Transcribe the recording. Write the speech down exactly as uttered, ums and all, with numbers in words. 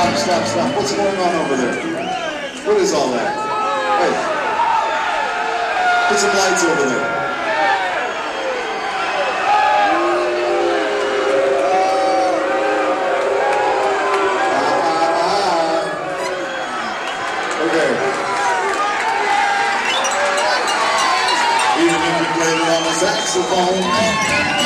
stop, stop, stop. What's going on over there? What is all that? Hey, put some lights over there. Okay. Even if you played it on the saxophone.